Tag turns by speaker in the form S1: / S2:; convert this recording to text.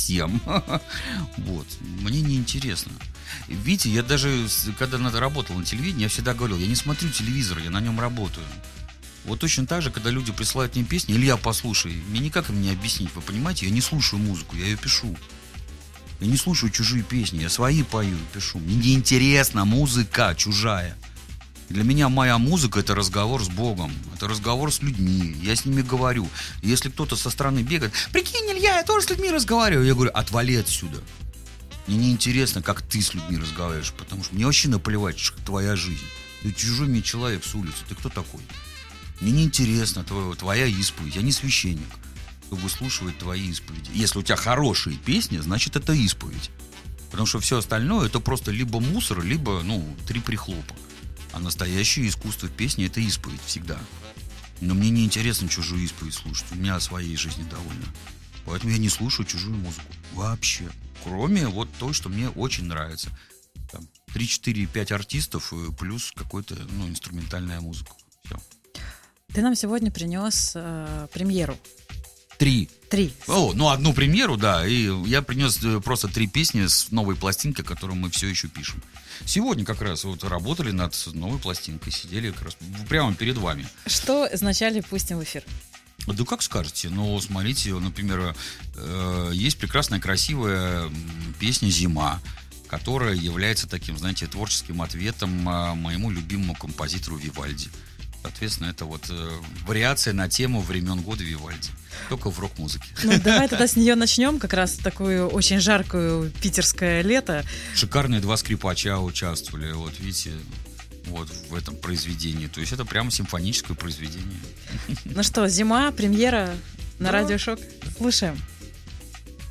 S1: совсем. Вот. Мне неинтересно. Видите, я даже, когда работал на телевидении, я всегда говорил, я не смотрю телевизор, я на нем работаю. Вот точно так же, когда люди присылают мне песни, Илья, послушай, мне никак им не объяснить, вы понимаете, я не слушаю музыку, я ее пишу. Я не слушаю чужие песни, я свои пою, пишу. Мне неинтересна музыка чужая. Для меня моя музыка — это разговор с Богом, это разговор с людьми, я с ними говорю. Если кто-то со стороны бегает, прикинь, Илья, я тоже с людьми разговариваю, я говорю, отвали отсюда. Мне неинтересно, как ты с людьми разговариваешь, потому что мне вообще наплевать, что твоя жизнь. Ты чужой мне человек с улицы, ты кто такой? Мне неинтересно твоя исповедь, я не священник, чтобы выслушивать твои исповеди. Если у тебя хорошие песни, значит это исповедь. Потому что все остальное это просто либо мусор, либо, три прихлопа. А настоящее искусство в песне — это исповедь всегда. Но мне не интересно чужую исповедь слушать. У меня своей жизни довольно. Поэтому я не слушаю чужую музыку. Вообще. Кроме вот той, что мне очень нравится. Там 3, 4, 5 артистов плюс какой-то, инструментальная музыка. Все.
S2: Ты нам сегодня принес премьеру.
S1: 3. Одну премьеру, да. И я принес просто 3 песни с новой пластинкой, которую мы все еще пишем. Сегодня как раз работали над новой пластинкой, сидели как раз прямо перед вами.
S2: Что вначале пустим в эфир?
S1: Да как скажете. Смотрите, например, есть прекрасная, красивая песня «Зима», которая является таким, знаете, творческим ответом моему любимому композитору Вивальди. Соответственно, это вариация на тему времен года Вивальди. Только в рок-музыке.
S2: Давай тогда с нее начнем. Как раз такую очень жаркую питерское лето.
S1: Шикарные 2 скрипача участвовали. Видите, в этом произведении. То есть это прямо симфоническое произведение.
S2: Ну что, «Зима», премьера на Радио Шок. Слушаем.